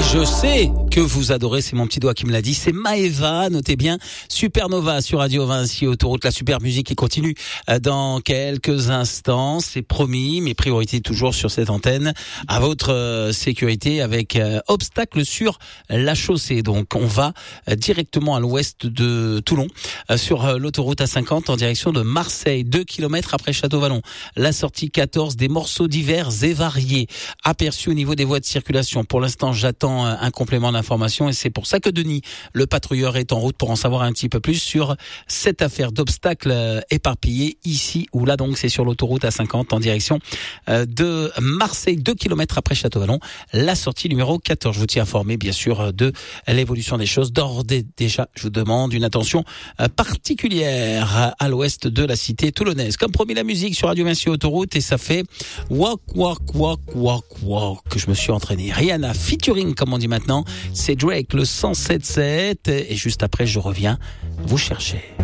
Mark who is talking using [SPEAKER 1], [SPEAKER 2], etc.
[SPEAKER 1] Je sais que vous adorez, c'est mon petit doigt qui me l'a dit, c'est Maeva, notez bien, Supernova sur Radio Vinci Autoroute, la super musique qui continue dans quelques instants, c'est promis, mes priorités toujours sur cette antenne, à votre sécurité avec obstacle sur la chaussée. Donc on va directement à l'ouest de Toulon, sur l'autoroute A50 en direction de Marseille, 2 km après Château-Vallon. La sortie 14, des morceaux divers et variés aperçus au niveau des voies de circulation. Pour l'instant, j'attends un complément d'information et c'est pour ça que Denis, le patrouilleur, est en route pour en savoir un petit peu plus sur cette affaire d'obstacles éparpillés ici ou là. Donc c'est sur l'autoroute A50 en direction de Marseille, 2 km après Château-Vallon, la sortie numéro 14. Je vous tiens informé bien sûr de l'évolution des choses. D'ores et déjà, je vous demande une attention particulière à l'ouest de la cité toulonnaise. Comme promis, la musique sur Radio Vinci Autoroute et ça fait walk que je me suis entraîné. Rihanna featuring, comme on dit maintenant, c'est Drake, le 107.7 et juste après je reviens vous chercher.